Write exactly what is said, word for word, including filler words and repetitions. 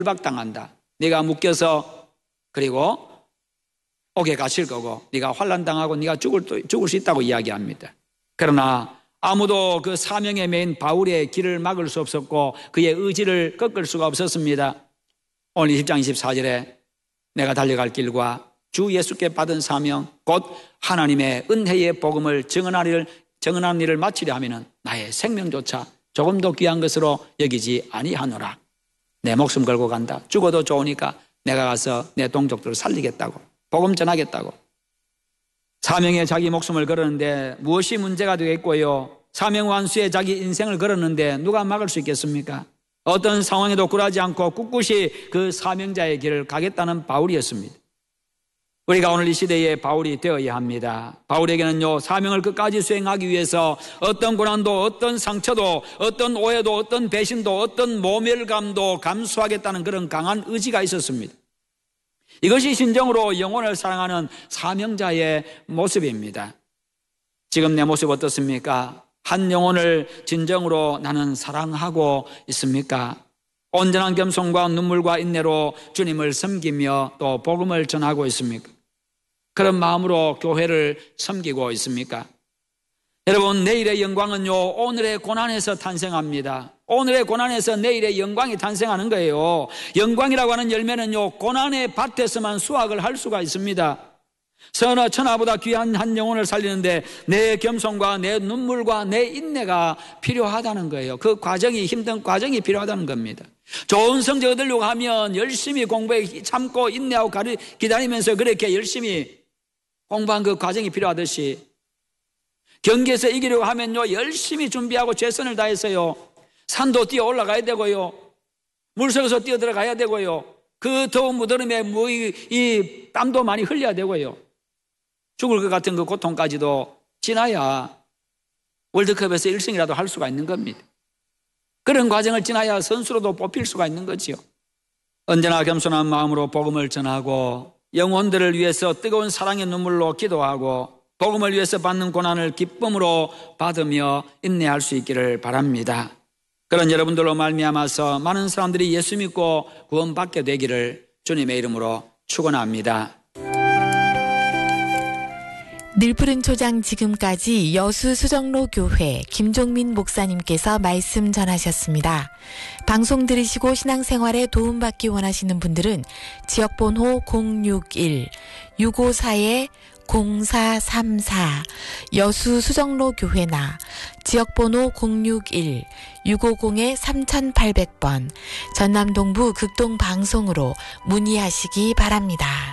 불박당한다. 네가 묶여서 그리고 옥에 갇힐 거고 네가 환난당하고 네가 죽을, 죽을 수 있다고 이야기합니다. 그러나 아무도 그 사명에 매인 바울의 길을 막을 수 없었고 그의 의지를 꺾을 수가 없었습니다. 오늘 이십 장 이십사 절에 내가 달려갈 길과 주 예수께 받은 사명 곧 하나님의 은혜의 복음을 증언하는 일을, 증언하는 일을 마치려 하면 나의 생명조차 조금도 귀한 것으로 여기지 아니하노라. 내 목숨 걸고 간다. 죽어도 좋으니까 내가 가서 내 동족들을 살리겠다고, 복음 전하겠다고. 사명에 자기 목숨을 걸었는데 무엇이 문제가 되겠고요, 사명 완수에 자기 인생을 걸었는데 누가 막을 수 있겠습니까? 어떤 상황에도 굴하지 않고 꿋꿋이 그 사명자의 길을 가겠다는 바울이었습니다. 우리가 오늘 이 시대에 바울이 되어야 합니다. 바울에게는요, 사명을 끝까지 수행하기 위해서 어떤 고난도, 어떤 상처도, 어떤 오해도, 어떤 배신도, 어떤 모멸감도 감수하겠다는 그런 강한 의지가 있었습니다. 이것이 진정으로 영혼을 사랑하는 사명자의 모습입니다. 지금 내 모습 어떻습니까? 한 영혼을 진정으로 나는 사랑하고 있습니까? 온전한 겸손과 눈물과 인내로 주님을 섬기며 또 복음을 전하고 있습니까? 그런 마음으로 교회를 섬기고 있습니까? 여러분, 내일의 영광은요, 오늘의 고난에서 탄생합니다. 오늘의 고난에서 내일의 영광이 탄생하는 거예요. 영광이라고 하는 열매는요, 고난의 밭에서만 수확을 할 수가 있습니다. 선어 천하보다 귀한 한 영혼을 살리는데 내 겸손과 내 눈물과 내 인내가 필요하다는 거예요. 그 과정이, 힘든 과정이 필요하다는 겁니다. 좋은 성적 얻으려고 하면 열심히 공부해 참고 인내하고 가리, 기다리면서 그렇게 열심히 공부한 그 과정이 필요하듯이, 경기에서 이기려고 하면요, 열심히 준비하고 최선을 다해서요, 산도 뛰어 올라가야 되고요, 물속에서 뛰어 들어가야 되고요, 그 더운 무더름에 뭐 이, 이 땀도 많이 흘려야 되고요, 죽을 것 같은 그 고통까지도 지나야 월드컵에서 일 승이라도 할 수가 있는 겁니다. 그런 과정을 지나야 선수로도 뽑힐 수가 있는 거지요. 언제나 겸손한 마음으로 복음을 전하고 영혼들을 위해서 뜨거운 사랑의 눈물로 기도하고 복음을 위해서 받는 고난을 기쁨으로 받으며 인내할 수 있기를 바랍니다. 그런 여러분들로 말미암아서 많은 사람들이 예수 믿고 구원받게 되기를 주님의 이름으로 축원합니다. 늘푸른 초장 지금까지 여수수정로 교회 김종민 목사님께서 말씀 전하셨습니다. 방송 들으시고 신앙생활에 도움받기 원하시는 분들은 지역번호 공육일 육오사 공사삼사 여수수정로 교회나 지역번호 공육일 육오공 삼팔공 번 전남동부 극동방송으로 문의하시기 바랍니다.